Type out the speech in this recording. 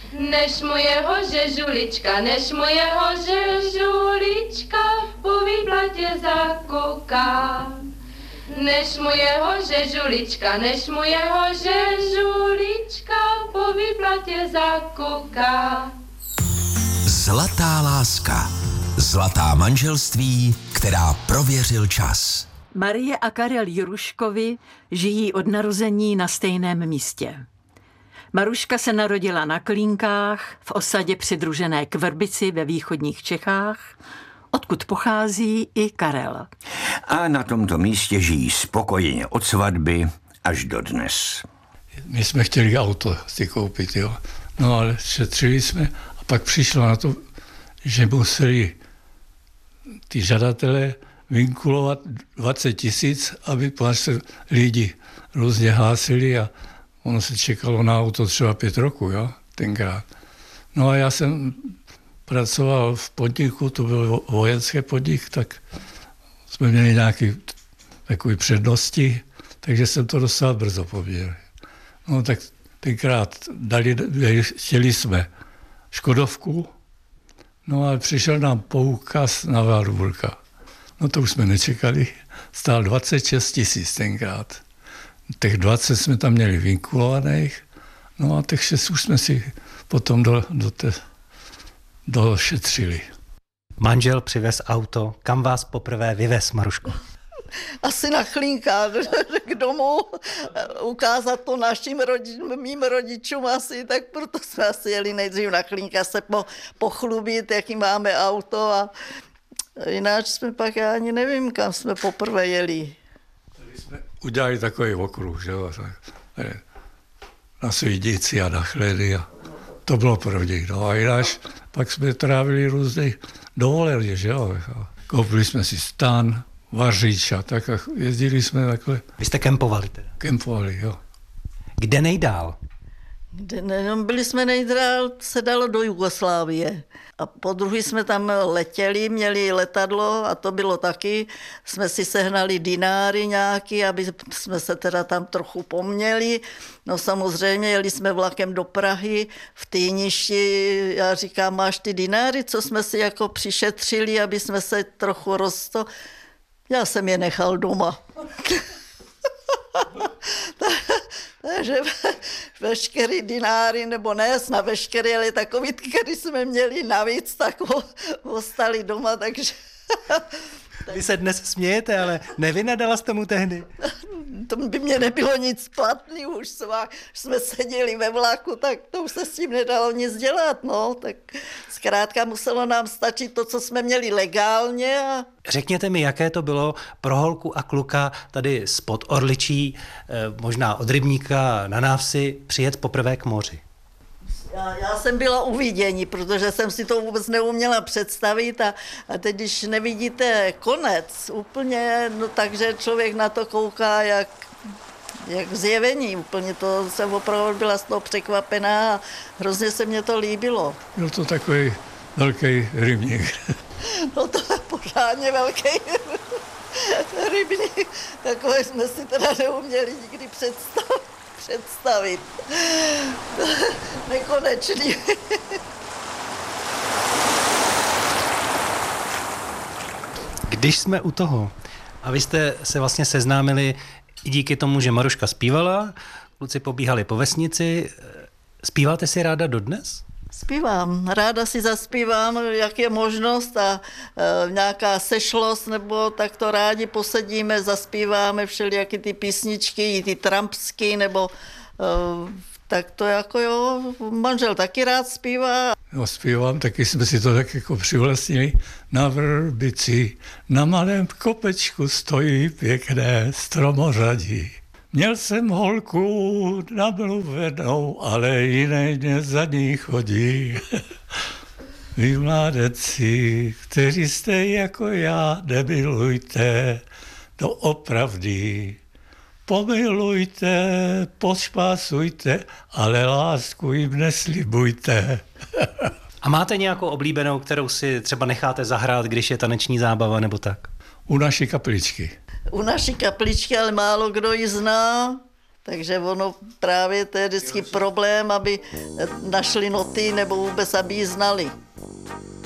Než mojeho žulička, než mojeho žulička po výplatě zakouká. Než mojeho žulička, než mojeho žulička po výplatě zakouká. Zlatá láska. Zlatá manželství, která prověřil čas. Marie a Karel Juruškovi žijí od narození na stejném místě. Maruška se narodila na Klínkách v osadě přidružené k Vrbici ve východních Čechách, odkud pochází i Karel. A na tomto místě žijí spokojeně od svatby až do dnes. My jsme chtěli auto si koupit, jo. No ale šetřili jsme a pak přišlo na to, že museli ty žadatelé vinkulovat 20 000, aby se lidi různě hlásili a ono se čekalo na auto třeba 5 roků, jo, tenkrát. No a já jsem pracoval v podniku, to byl vojenský podnik, tak jsme měli nějaké takové přednosti, takže jsem to dostal brzo poměrně. No tak tenkrát chtěli jsme Škodovku, no ale přišel nám poukaz na Warburga. No to už jsme nečekali, stál 26 000 tenkrát. Těch 20 jsme tam měli vinkulovaných, no a těch 6 už jsme si potom došetřili. Manžel přivez auto. Kam vás poprvé vyvez, Maruško? Asi na Chlínkách k domu, ukázat to mým rodičům asi, tak proto jsme asi jeli nejdřív na Chlínkách se pochlubit, jaký máme auto a jináč jsme pak, já ani nevím, kam jsme poprvé jeli. Tady jsme udělali takový okruh, že jo, na Svídici a na Chledy a to bylo první, no a jináč pak jsme trávili různé dovoleně, že jo, koupili jsme si stan, vařič a tak a jezdili jsme takhle. Vy jste kempovali teda? Kempovali, jo. Kde nejdál? Byli jsme nejdál, se dalo do Jugoslávie. A po druhý jsme tam letěli, měli letadlo a to bylo taky. Jsme si sehnali dináry nějaký, aby jsme se teda tam trochu poměli. No samozřejmě jeli jsme vlakem do Prahy, v Týništi. Já říkám, máš ty dináry, co jsme si jako přišetřili, aby jsme se trochu Já jsem je nechal doma. Takže veškerý dináry, nebo ne, na veškerý, ale takový, který jsme měli navíc, tak ostali doma, takže... Vy se dnes smějete, ale nevynadala jste mu tehdy? To by mě nebylo nic platný, už jsme seděli ve vlaku, tak to už se s tím nedalo nic dělat, no, tak zkrátka muselo nám stačit to, co jsme měli legálně. Řekněte mi, jaké to bylo pro holku a kluka tady spod Orličí, možná od Rybníka na Návsi, přijet poprvé k moři? Já jsem byla u vidění, protože jsem si to vůbec neuměla představit a teď, když nevidíte konec úplně, no takže člověk na to kouká jak zjevení úplně, to jsem opravdu byla z toho překvapená a hrozně se mně to líbilo. Byl to takový velký rybník. No to je pořádně velký rybník, takové jsme si teda neuměli nikdy představit. Nekonečný. Když jsme u toho, a vy jste se vlastně seznámili i díky tomu, že Maruška zpívala, kluci pobíhali po vesnici, zpíváte si ráda dodnes? Zpívám, ráda si zaspívám, jak je možnost a nějaká sešlost, nebo tak to rádi posedíme, zaspíváme všelijaké ty písničky, i ty trampsky, nebo tak to jako jo, manžel taky rád zpívá. Jo, zpívám, taky jsme si to tak jako přivlastnili. Na Vrbici, na malém kopečku stojí pěkné stromořadí. Měl jsem holku namluvenou, ale jiný mě za ní chodí. Vy mládeci, kteří jste jako já, nemilujte, to opravdy. Pomilujte, pošpásujte, ale lásku jim neslibujte. A máte nějakou oblíbenou, kterou si třeba necháte zahrát, když je taneční zábava nebo tak? U naší kapličky. U naší kapličky, ale málo kdo ji zná, Takže ono právě to je vždycky problém, aby našli noty nebo vůbec aby ji znali.